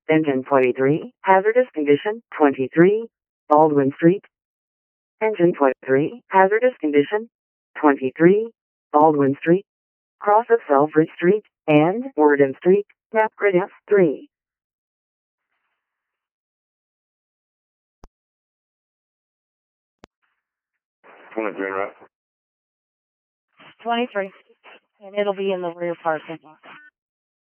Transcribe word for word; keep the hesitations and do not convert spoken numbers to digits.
Engine twenty-three, hazardous condition, twenty-three, Baldwin Street. Engine twenty-three, hazardous condition, twenty-three, Baldwin Street. Cross of Selfridge Street and Worden Street, Napgrid F three. twenty-three, right? twenty-three, and it'll be in the rear parking lot.